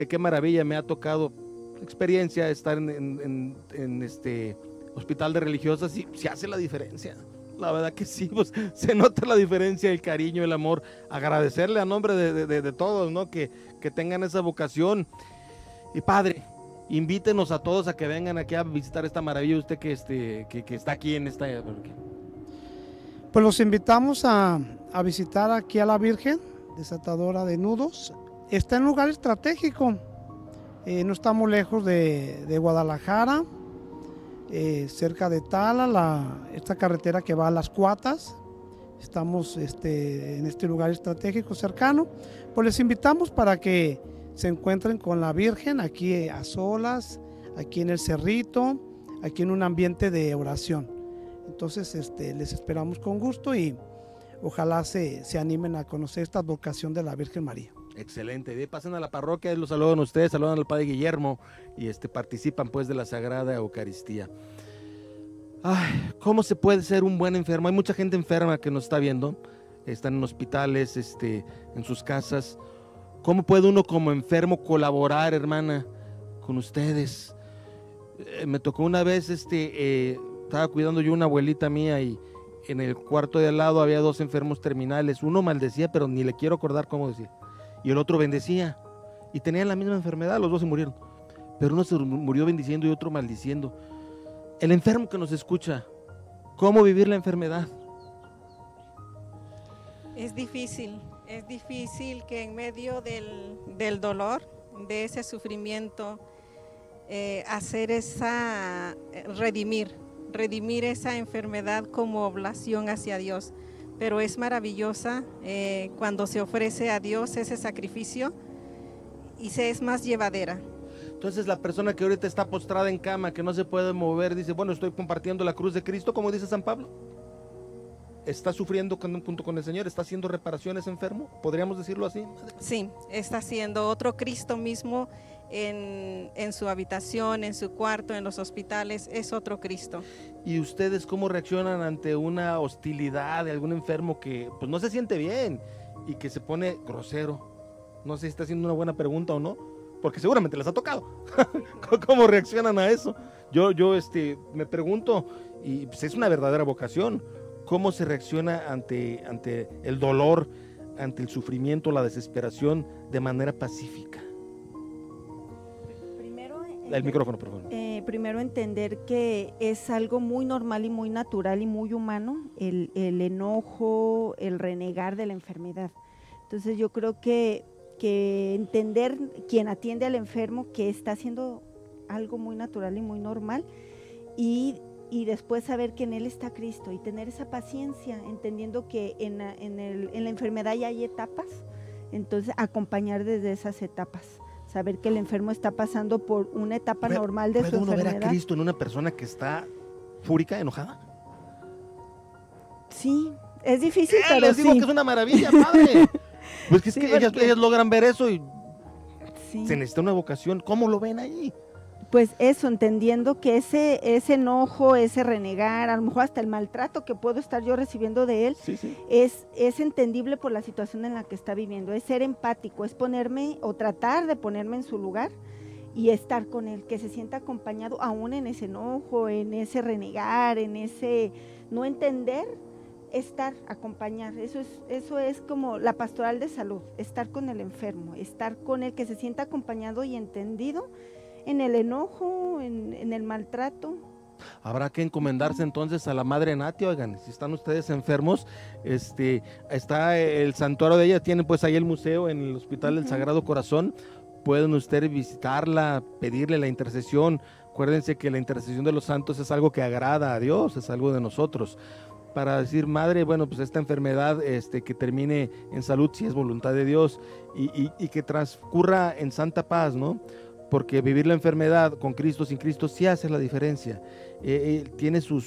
qué maravilla, me ha tocado experiencia estar en este hospital de religiosas y se hace la diferencia. La verdad que sí, pues se nota la diferencia, el cariño, el amor. Agradecerle a nombre de todos, ¿no? Que tengan esa vocación. Y Padre, invítenos a todos a que vengan aquí a visitar esta maravilla. Usted que está aquí en esta... Pues los invitamos a visitar aquí a la Virgen, desatadora de nudos. Está en un lugar estratégico, no estamos lejos de Guadalajara, cerca de Tala, esta carretera que va a Las Cuatas. Estamos en este lugar estratégico cercano. Pues les invitamos para que se encuentren con la Virgen aquí a solas, aquí en el cerrito, aquí en un ambiente de oración. Entonces les esperamos con gusto y ojalá se animen a conocer esta vocación de la Virgen María. Excelente, pasen a la parroquia, los saludan a ustedes, saludan al Padre Guillermo y participan pues de la Sagrada Eucaristía. Ay, ¿cómo se puede ser un buen enfermo? Hay mucha gente enferma que nos está viendo, están en hospitales, en sus casas. ¿Cómo puede uno como enfermo colaborar, hermana, con ustedes? Me tocó una vez, estaba cuidando yo una abuelita mía y en el cuarto de al lado había 2 enfermos terminales. Uno maldecía, pero ni le quiero acordar cómo decía. Y el otro bendecía. Y tenían la misma enfermedad, los 2 se murieron. Pero uno se murió bendiciendo y otro maldiciendo. El enfermo que nos escucha, ¿cómo vivir la enfermedad? Es difícil que en medio del dolor, de ese sufrimiento, hacer redimir esa enfermedad como oblación hacia Dios. Pero es maravillosa cuando se ofrece a Dios ese sacrificio y se es más llevadera. Entonces la persona que ahorita está postrada en cama, que no se puede mover, dice, bueno, estoy compartiendo la cruz de Cristo, como dice San Pablo. ¿Está sufriendo junto con el Señor? ¿Está haciendo reparaciones enfermo? ¿Podríamos decirlo así? Sí, está haciendo otro Cristo mismo en su habitación, en su cuarto, en los hospitales, es otro Cristo. ¿Y ustedes cómo reaccionan ante una hostilidad de algún enfermo que pues no se siente bien y que se pone grosero? No sé si está haciendo una buena pregunta o no, porque seguramente les ha tocado. ¿Cómo reaccionan a eso? Yo me pregunto, y pues es una verdadera vocación, ¿cómo se reacciona ante el dolor, ante el sufrimiento, la desesperación de manera pacífica? El micrófono, por favor. Primero entender que es algo muy normal y muy natural y muy humano el enojo, el renegar de la enfermedad. Entonces yo creo que entender quien atiende al enfermo que está haciendo algo muy natural y muy normal y después saber que en él está Cristo y tener esa paciencia, entendiendo que en la enfermedad ya hay etapas, entonces acompañar desde esas etapas. Saber que el enfermo está pasando por una etapa normal de su enfermedad. ¿Puede uno ver a Cristo en una persona que está fúrica, enojada? Sí, es difícil, pero les digo que es una maravilla, padre. Pues que es sí, que ellas logran ver eso y sí. Se necesita una vocación. ¿Cómo lo ven ahí? Pues eso, entendiendo que ese enojo, ese renegar, a lo mejor hasta el maltrato que puedo estar yo recibiendo de él, sí. es entendible por la situación en la que está viviendo, es ser empático, es ponerme o tratar de ponerme en su lugar y estar con él, que se sienta acompañado aún en ese enojo, en ese renegar, en ese no entender, estar, acompañar, eso es como la pastoral de salud, estar con el enfermo, estar con él, que se sienta acompañado y entendido en el enojo, en el maltrato. Habrá que encomendarse entonces a la Madre Nati. Oigan, si están ustedes enfermos, está el santuario de ella, tienen pues ahí el museo en el Hospital del Sagrado Corazón, pueden ustedes visitarla, pedirle la intercesión. Acuérdense que la intercesión de los santos es algo que agrada a Dios, es algo de nosotros, para decir, Madre, bueno, pues esta enfermedad que termine en salud si es voluntad de Dios y que transcurra en santa paz, ¿no? Porque vivir la enfermedad con Cristo, sin Cristo, sí hace la diferencia. Tiene sus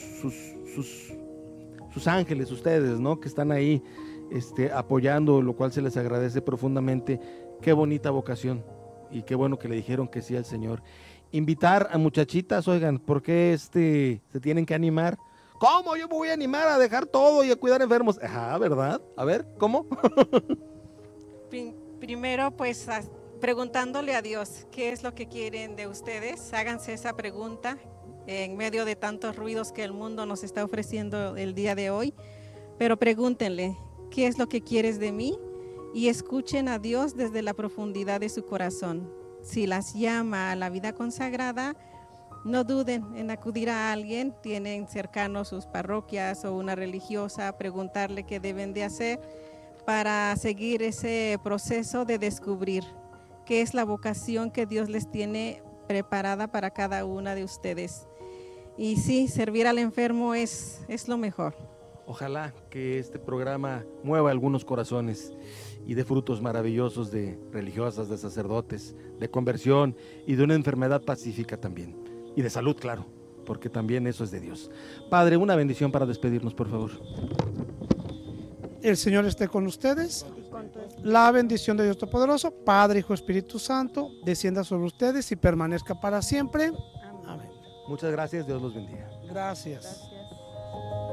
ángeles, ustedes, ¿no? Que están ahí apoyando, lo cual se les agradece profundamente. Qué bonita vocación y qué bueno que le dijeron que sí al Señor. Invitar a muchachitas, oigan, ¿por qué se tienen que animar? ¿Cómo yo me voy a animar a dejar todo y a cuidar enfermos? Ajá, ¿verdad? A ver, ¿cómo? Primero, pues preguntándole a Dios qué es lo que quieren de ustedes. Háganse esa pregunta en medio de tantos ruidos que el mundo nos está ofreciendo el día de hoy, pero pregúntenle, ¿qué es lo que quieres de mí? Y escuchen a Dios desde la profundidad de su corazón. Si las llama a la vida consagrada, no duden en acudir a alguien, tienen cercanos sus parroquias o una religiosa, preguntarle qué deben de hacer para seguir ese proceso de descubrir qué es la vocación que Dios les tiene preparada para cada una de ustedes. Y sí, servir al enfermo es lo mejor. Ojalá que este programa mueva algunos corazones y dé frutos maravillosos de religiosas, de sacerdotes, de conversión y de una enfermedad pacífica también. Y de salud, claro, porque también eso es de Dios. Padre, una bendición para despedirnos, por favor. El Señor esté con ustedes. La bendición de Dios Todopoderoso, Padre, Hijo, Espíritu Santo, descienda sobre ustedes y permanezca para siempre. Amén. Muchas gracias, Dios los bendiga. Gracias. Gracias.